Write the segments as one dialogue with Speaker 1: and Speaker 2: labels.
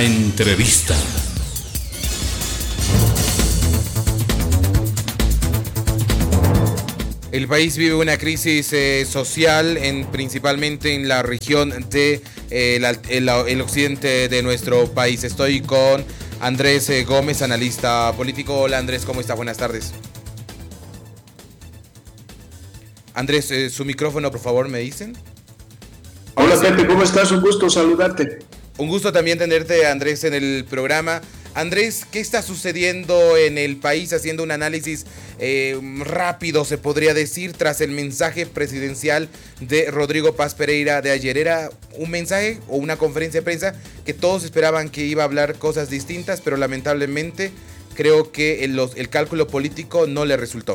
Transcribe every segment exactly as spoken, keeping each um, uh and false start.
Speaker 1: Entrevista.
Speaker 2: El país vive una crisis eh, social, en, principalmente en la región de eh, el, el, el occidente de nuestro país. Estoy con Andrés eh, Gómez, analista político. Hola Andrés, ¿cómo está? Buenas tardes. Andrés, eh, su micrófono, por favor, ¿me dicen?
Speaker 3: Hola Pepe, ¿cómo estás? Un gusto saludarte.
Speaker 2: Un gusto también tenerte, Andrés, en el programa. Andrés, ¿qué está sucediendo en el país? Haciendo un análisis eh, rápido, se podría decir, tras el mensaje presidencial de Rodrigo Paz Pereira de ayer. Era un mensaje o una conferencia de prensa que todos esperaban que iba a hablar cosas distintas, pero lamentablemente creo que el, los, el cálculo político no le resultó.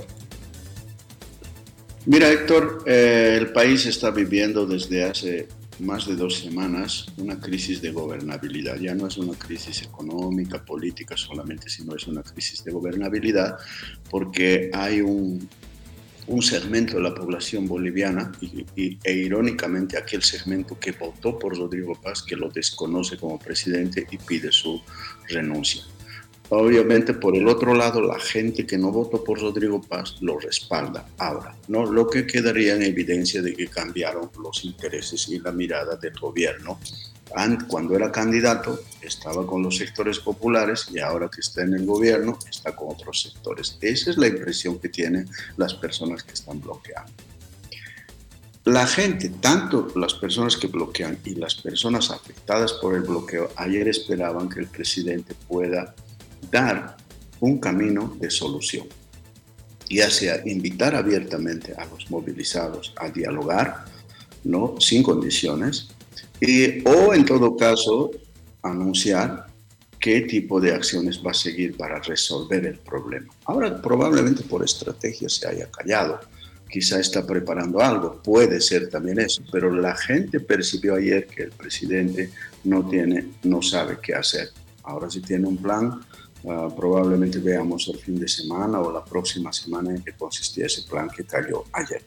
Speaker 3: Mira, Héctor, eh, el país está viviendo desde hace más de dos semanas una crisis de gobernabilidad. Ya no es una crisis económica, política solamente, sino es una crisis de gobernabilidad porque hay un, un segmento de la población boliviana y, y, e irónicamente aquel segmento que votó por Rodrigo Paz que lo desconoce como presidente y pide su renuncia. Obviamente, por el otro lado, la gente que no votó por Rodrigo Paz lo respalda ahora, ¿no? Lo que quedaría en evidencia de que cambiaron los intereses y la mirada del gobierno. Cuando era candidato estaba con los sectores populares y ahora que está en el gobierno está con otros sectores. Esa es la impresión que tienen las personas que están bloqueando. La gente, tanto las personas que bloquean y las personas afectadas por el bloqueo, ayer esperaban que el presidente pueda dar un camino de solución, ya sea invitar abiertamente a los movilizados a dialogar, ¿no? Sin condiciones, y, o en todo caso anunciar qué tipo de acciones va a seguir para resolver el problema. Ahora probablemente por estrategia se haya callado, quizá está preparando algo, puede ser también eso, pero la gente percibió ayer que el presidente no tiene, no sabe qué hacer. Ahora sí tiene un plan. Uh, probablemente veamos el fin de semana o la próxima semana en qué consistía ese plan que cayó ayer.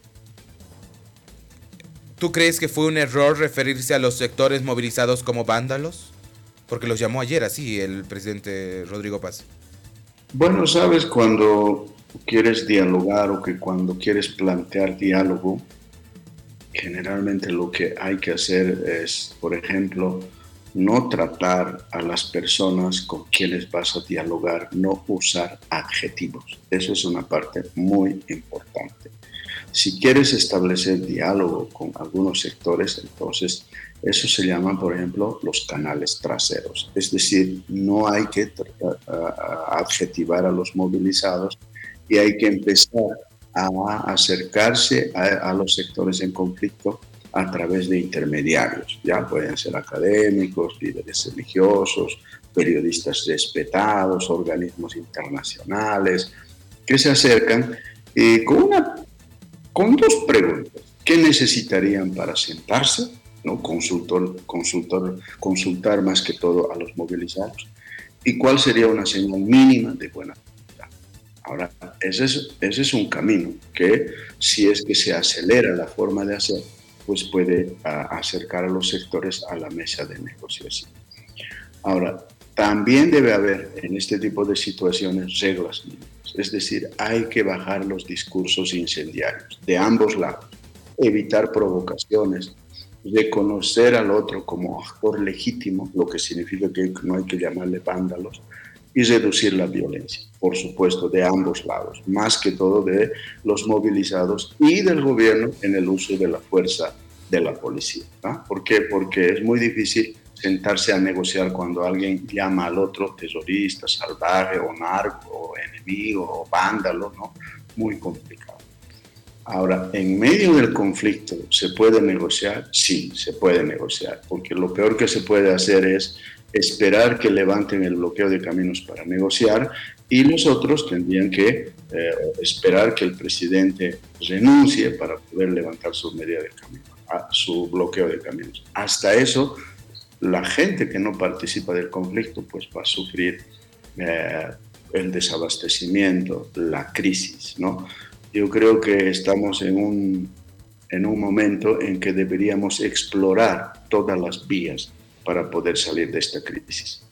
Speaker 2: ¿Tú crees que fue un error referirse a los sectores movilizados como vándalos? Porque los llamó ayer así el presidente Rodrigo Paz.
Speaker 3: Bueno, sabes, cuando quieres dialogar o que cuando quieres plantear diálogo, generalmente lo que hay que hacer es, por ejemplo, no tratar a las personas con quienes vas a dialogar, no usar adjetivos. Eso es una parte muy importante. Si quieres establecer diálogo con algunos sectores, entonces eso se llaman, por ejemplo, los canales traseros. Es decir, no hay que adjetivar a los movilizados y hay que empezar a acercarse a, a los sectores en conflicto a través de intermediarios, ya pueden ser académicos, líderes religiosos, periodistas respetados, organismos internacionales, que se acercan eh, con, una, con dos preguntas. ¿Qué necesitarían para sentarse? ¿No? Consultor, consultor, consultar más que todo a los movilizados. ¿Y cuál sería una señal mínima de buena voluntad? Ahora, ese es, ese es un camino que, si es que se acelera la forma de hacer, pues puede uh, acercar a los sectores a la mesa de negociación. Ahora, también debe haber en este tipo de situaciones reglas mínimas, es decir, hay que bajar los discursos incendiarios de ambos lados, evitar provocaciones, reconocer al otro como actor legítimo, lo que significa que no hay que llamarle vándalos, y reducir la violencia, por supuesto, de ambos lados, más que todo de los movilizados y del gobierno en el uso de la fuerza de la policía, ¿no? ¿Por qué? Porque es muy difícil sentarse a negociar cuando alguien llama al otro terrorista, salvaje, o narco, o enemigo, o vándalo, ¿no? Muy complicado. Ahora, en medio del conflicto, ¿se puede negociar? Sí, se puede negociar, porque lo peor que se puede hacer es esperar que levanten el bloqueo de caminos para negociar y los otros tendrían que eh, esperar que el presidente renuncie para poder levantar su medida de camino, su bloqueo de caminos. Hasta eso, la gente que no participa del conflicto pues va a sufrir eh, el desabastecimiento, la crisis, ¿no? Yo creo que estamos en un, en un momento en que deberíamos explorar todas las vías para poder salir de esta crisis.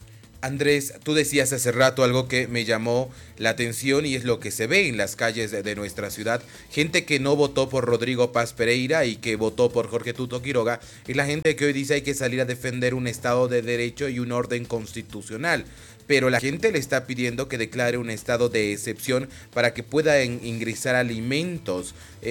Speaker 2: Andrés, tú decías hace rato algo que me llamó la atención y es lo que se ve en las calles de, de nuestra ciudad. Gente que no votó por Rodrigo Paz Pereira y que votó por Jorge Tuto Quiroga es la gente que hoy dice hay que salir a defender un Estado de Derecho y un orden constitucional. Pero la gente le está pidiendo que declare un estado de excepción para que pueda ingresar alimentos.